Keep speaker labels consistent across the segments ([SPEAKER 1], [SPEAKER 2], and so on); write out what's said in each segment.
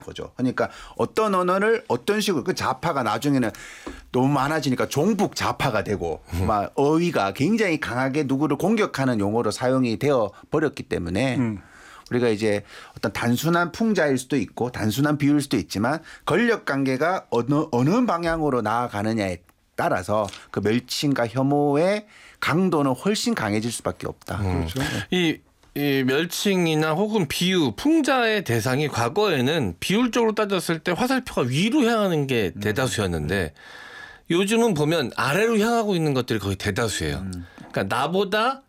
[SPEAKER 1] 거죠. 그러니까 어떤 언어를 어떤 식으로 그 좌파가 나중에는 너무 많아지니까 종북 좌파가 되고 막 어휘가 굉장히 강하게 누구를 공격하는 용어로 사용이 되어 버렸기 때문에 우리가 이제 어떤 단순한 풍자일 수도 있고 단순한 비유일 수도 있지만 권력 관계가 어느 방향으로 나아가느냐에 따라서 그 멸칭과 혐오의 강도는 훨씬 강해질 수밖에 없다.
[SPEAKER 2] 그렇죠.
[SPEAKER 3] 이 멸칭이나 혹은 비유, 풍자의 대상이 과거에는 비율적으로 따졌을 때 화살표가 위로 향하는 게 대다수였는데 요즘은 보면 아래로 향하고 있는 것들이 거의 대다수예요. 그러니까 나보다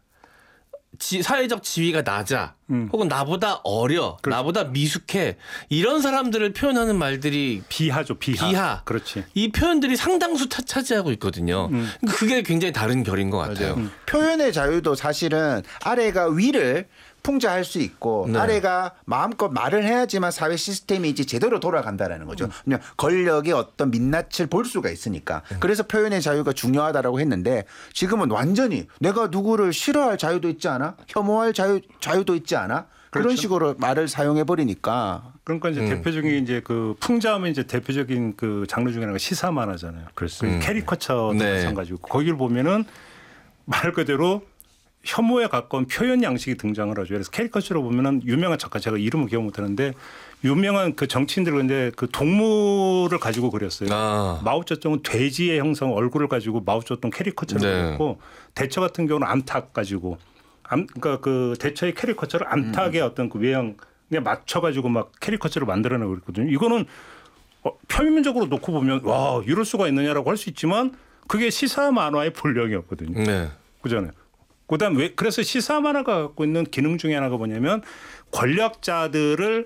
[SPEAKER 3] 사회적 지위가 낮아 혹은 나보다 어려,
[SPEAKER 2] 그렇죠.
[SPEAKER 3] 나보다 미숙해 이런 사람들을 표현하는 말들이
[SPEAKER 2] 비하죠. 비하. 그렇지.
[SPEAKER 3] 이 표현들이 상당수 차지하고 있거든요. 그게 굉장히 다른 결인 것 같아요.
[SPEAKER 1] 표현의 자유도 사실은 아래가 위를 풍자할 수 있고
[SPEAKER 3] 네.
[SPEAKER 1] 아래가 마음껏 말을 해야지만 사회 시스템이 이제 제대로 돌아간다라는 거죠. 그냥 권력의 어떤 민낯을 볼 수가 있으니까. 그래서 표현의 자유가 중요하다라고 했는데 지금은 완전히 내가 누구를 싫어할 자유도 있지 않아? 혐오할 자유도 있지 않아? 그런
[SPEAKER 2] 그렇죠.
[SPEAKER 1] 식으로 말을 사용해 버리니까.
[SPEAKER 2] 그러니까 이제 대표적인 이제 그 풍자하면 이제 대표적인 그 장르 중에 하나가 시사 만화잖아요. 그래서 캐리커처도
[SPEAKER 3] 네.
[SPEAKER 2] 마찬가지고 거기를 보면은 말 그대로 혐오에 가까운 표현 양식이 등장을 하죠. 그래서 캐리커처로 보면은 유명한 작가 제가 이름을 기억 못하는데 유명한 그 정치인들 근데 그 동물을 가지고 그렸어요. 마오쩌둥은 돼지의 형상 얼굴을 가지고 마오쩌둥 캐리커처를
[SPEAKER 3] 네.
[SPEAKER 2] 그렸고 대처 같은 경우는 암탉 가지고 그러니까 그 대처의 캐리커처를 암탉의 어떤 그 외형 그냥 맞춰가지고 막 캐리커처를 만들어내고 그랬거든요. 이거는 표면적으로 놓고 보면 와 이럴 수가 있느냐라고 할 수 있지만 그게 시사 만화의 본령이었거든요.
[SPEAKER 3] 네.
[SPEAKER 2] 그잖아요. 그다음 그래서 시사 만화가 갖고 있는 기능 중에 하나가 뭐냐면 권력자들을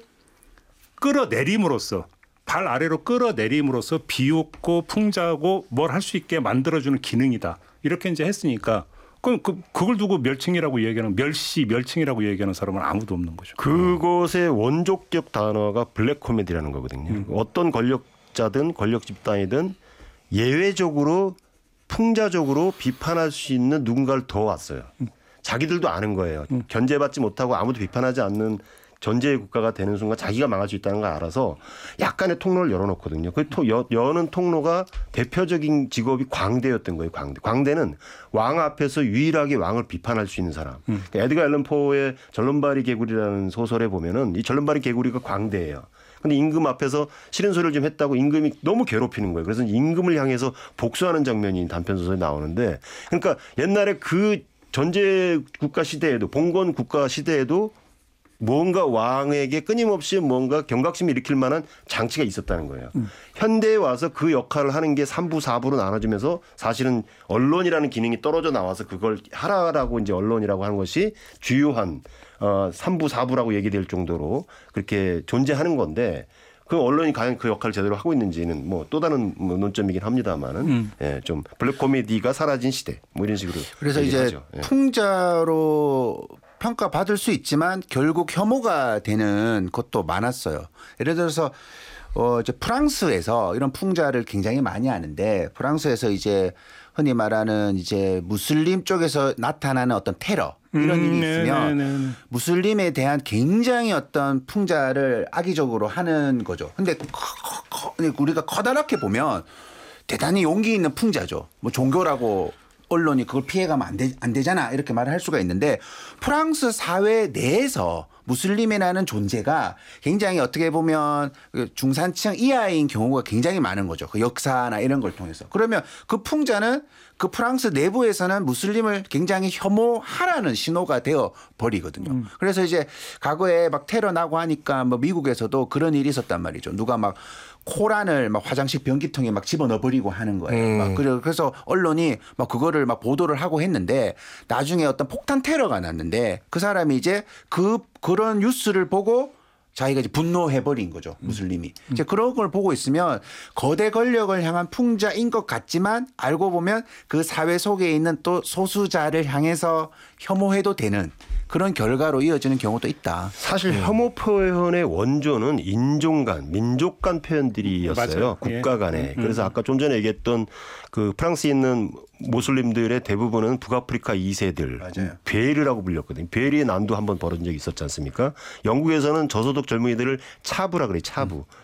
[SPEAKER 2] 끌어내림으로써 발 아래로 끌어내림으로써 비웃고 풍자하고 뭘 할 수 있게 만들어주는 기능이다. 이렇게 이제 했으니까 그럼 그걸 두고 멸칭이라고 얘기하는 멸칭이라고 얘기하는 사람은 아무도 없는 거죠.
[SPEAKER 4] 그것의 원조격 단어가 블랙 코미디라는 거거든요. 어떤 권력자든 권력 집단이든 예외적으로 풍자적으로 비판할 수 있는 누군가를 더 왔어요. 자기들도 아는 거예요. 견제받지 못하고 아무도 비판하지 않는 전제의 국가가 되는 순간 자기가 망할 수 있다는 걸 알아서 약간의 통로를 열어놓거든요. 그 여는 통로가 대표적인 직업이 광대였던 거예요. 광대는 왕 앞에서 유일하게 왕을 비판할 수 있는 사람. 그러니까 에드가 앨런 포의 절름발이 개구리라는 소설에 보면은 이 절름발이 개구리가 광대예요. 근데 임금 앞에서 싫은 소리를 좀 했다고 임금이 너무 괴롭히는 거예요. 그래서 임금을 향해서 복수하는 장면이 단편 소설에 나오는데 그러니까 옛날에 그 전제 국가 시대에도 봉건 국가 시대에도 뭔가 왕에게 끊임없이 뭔가 경각심을 일으킬 만한 장치가 있었다는 거예요. 현대에 와서 그 역할을 하는 게 3부, 4부로 나눠지면서 사실은 언론이라는 기능이 떨어져 나와서 그걸 하라라고 이제 언론이라고 하는 것이 주요한 3부, 4부라고 얘기될 정도로 그렇게 존재하는 건데 그 언론이 과연 그 역할을 제대로 하고 있는지는 뭐 또 다른 논점이긴 합니다만은 예, 좀 블랙 코미디가 사라진 시대 뭐 이런 식으로
[SPEAKER 1] 그래서 이제
[SPEAKER 4] 얘기하죠. 예.
[SPEAKER 1] 풍자로 평가받을 수 있지만 결국 혐오가 되는 것도 많았어요. 예를 들어서 이제 프랑스에서 이런 풍자를 굉장히 많이 하는데 프랑스에서 이제 흔히 말하는 이제 무슬림 쪽에서 나타나는 어떤 테러 이런 일이 있으면 무슬림에 대한 굉장히 어떤 풍자를 악의적으로 하는 거죠. 근데 우리가 커다랗게 보면 대단히 용기 있는 풍자죠. 뭐 종교라고 언론이 그걸 피해가면 안 되잖아 이렇게 말을 할 수가 있는데 프랑스 사회 내에서 무슬림이라는 존재가 굉장히 어떻게 보면 중산층 이하인 경우가 굉장히 많은 거죠. 그 역사나 이런 걸 통해서. 그러면 그 풍자는 그 프랑스 내부에서는 무슬림을 굉장히 혐오하라는 신호가 되어 버리거든요. 그래서 이제 과거에 막 테러 나고 하니까 뭐 미국에서도 그런 일이 있었단 말이죠. 누가 막 코란을 막 화장실 변기통에 막 집어넣어 버리고 하는 거예요. 막 그래서 언론이 막 그거를 막 보도를 하고 했는데 나중에 어떤 폭탄 테러가 났는데 그 사람이 이제 그런 뉴스를 보고 자기가 이제 분노해버린 거죠. 무슬림이. 이제 그런 걸 보고 있으면 거대 권력을 향한 풍자인 것 같지만 알고 보면 그 사회 속에 있는 또 소수자를 향해서 혐오해도 되는 그런 결과로 이어지는 경우도 있다.
[SPEAKER 4] 사실 혐오 표현의 원조는 인종 간, 민족 간 표현들이었어요.
[SPEAKER 2] 맞아요.
[SPEAKER 4] 국가 간에. 그래서 아까 좀 전에 얘기했던 그 프랑스에 있는 모슬림들의 대부분은 북아프리카 2세들,
[SPEAKER 1] 맞아요.
[SPEAKER 4] 베르라고 불렸거든요. 베르의 난도 한번 벌어진 적이 있었지 않습니까? 영국에서는 저소득 젊은이들을 차부라 그래요. 차부.